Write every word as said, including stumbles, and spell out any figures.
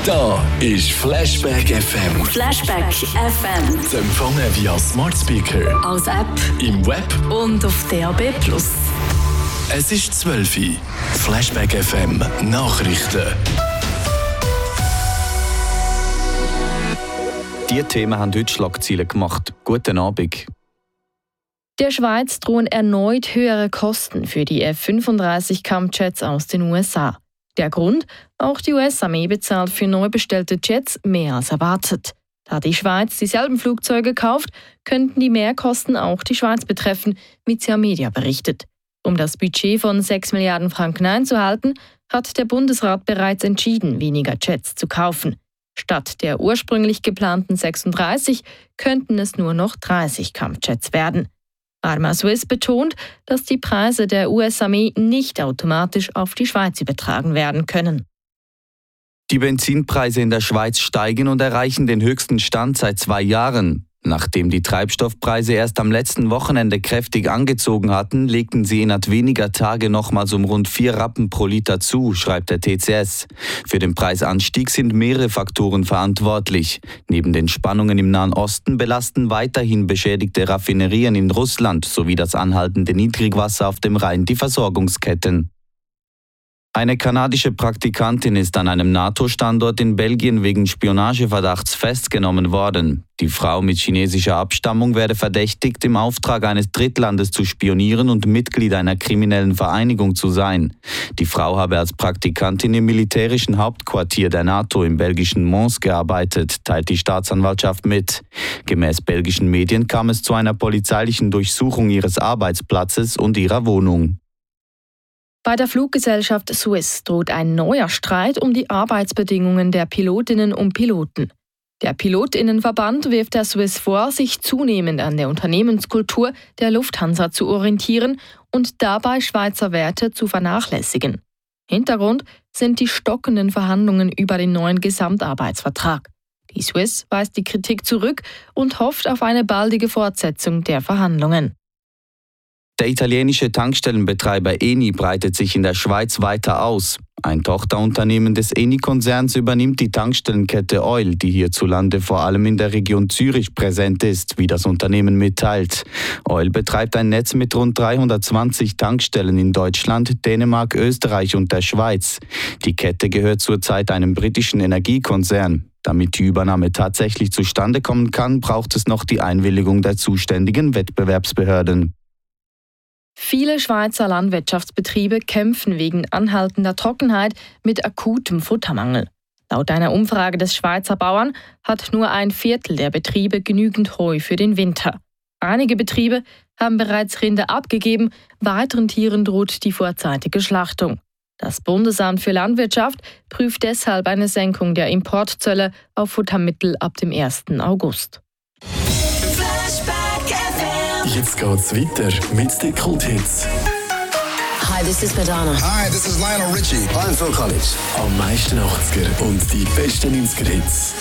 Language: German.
Da ist Flashback F M. Flashback F M. Zu empfangen via Smart Speaker, als App im Web und auf D A B plus. Es ist zwölf Uhr. Flashback F M Nachrichten. Diese Themen haben heute Schlagzeilen gemacht. Guten Abend. Der Schweiz drohen erneut höhere Kosten für die F fünfunddreißig Kampfjets aus den U S A. Der Grund? Auch die U S-Armee bezahlt für neu bestellte Jets mehr als erwartet. Da die Schweiz dieselben Flugzeuge kauft, könnten die Mehrkosten auch die Schweiz betreffen, wie C A Media berichtet. Um das Budget von sechs Milliarden Franken einzuhalten, hat der Bundesrat bereits entschieden, weniger Jets zu kaufen. Statt der ursprünglich geplanten sechsunddreißig könnten es nur noch dreißig Kampfjets werden. Arma Swiss betont, dass die Preise der U S-Armee nicht automatisch auf die Schweiz übertragen werden können. Die Benzinpreise in der Schweiz steigen und erreichen den höchsten Stand seit zwei Jahren. Nachdem die Treibstoffpreise erst am letzten Wochenende kräftig angezogen hatten, legten sie innerhalb weniger Tage nochmals um rund vier Rappen pro Liter zu, schreibt der T C S. Für den Preisanstieg sind mehrere Faktoren verantwortlich. Neben den Spannungen im Nahen Osten belasten weiterhin beschädigte Raffinerien in Russland sowie das anhaltende Niedrigwasser auf dem Rhein die Versorgungsketten. Eine kanadische Praktikantin ist an einem NATO-Standort in Belgien wegen Spionageverdachts festgenommen worden. Die Frau mit chinesischer Abstammung werde verdächtigt, im Auftrag eines Drittlandes zu spionieren und Mitglied einer kriminellen Vereinigung zu sein. Die Frau habe als Praktikantin im militärischen Hauptquartier der NATO im belgischen Mons gearbeitet, teilt die Staatsanwaltschaft mit. Gemäß belgischen Medien kam es zu einer polizeilichen Durchsuchung ihres Arbeitsplatzes und ihrer Wohnung. Bei der Fluggesellschaft Swiss droht ein neuer Streit um die Arbeitsbedingungen der Pilotinnen und Piloten. Der Pilotinnenverband wirft der Swiss vor, sich zunehmend an der Unternehmenskultur der Lufthansa zu orientieren und dabei Schweizer Werte zu vernachlässigen. Hintergrund sind die stockenden Verhandlungen über den neuen Gesamtarbeitsvertrag. Die Swiss weist die Kritik zurück und hofft auf eine baldige Fortsetzung der Verhandlungen. Der italienische Tankstellenbetreiber Eni breitet sich in der Schweiz weiter aus. Ein Tochterunternehmen des Eni-Konzerns übernimmt die Tankstellenkette Oil, die hierzulande vor allem in der Region Zürich präsent ist, wie das Unternehmen mitteilt. Oil betreibt ein Netz mit rund dreihundertzwanzig Tankstellen in Deutschland, Dänemark, Österreich und der Schweiz. Die Kette gehört zurzeit einem britischen Energiekonzern. Damit die Übernahme tatsächlich zustande kommen kann, braucht es noch die Einwilligung der zuständigen Wettbewerbsbehörden. Viele Schweizer Landwirtschaftsbetriebe kämpfen wegen anhaltender Trockenheit mit akutem Futtermangel. Laut einer Umfrage des Schweizer Bauern hat nur ein Viertel der Betriebe genügend Heu für den Winter. Einige Betriebe haben bereits Rinder abgegeben, weiteren Tieren droht die vorzeitige Schlachtung. Das Bundesamt für Landwirtschaft prüft deshalb eine Senkung der Importzölle auf Futtermittel ab dem ersten August. Jetzt geht's weiter mit den Kulthits. Hi, this is Madonna. Hi, this is Lionel Richie. I'm Phil Collins. Am meisten achtziger und die besten neunziger Hits.